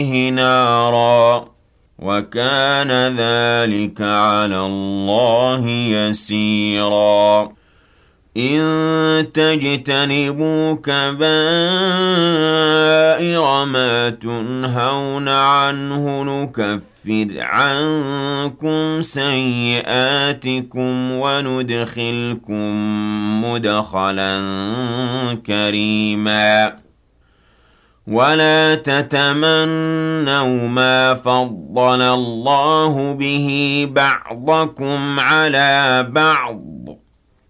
نارا وكان ذلك على الله يسيرا إن تجتنبوا كبائر ما تنهون عنه نكفر عنكم سيئاتكم وندخلكم مدخلا كريما ولا تتمنوا ما فضل الله به بعضكم على بعض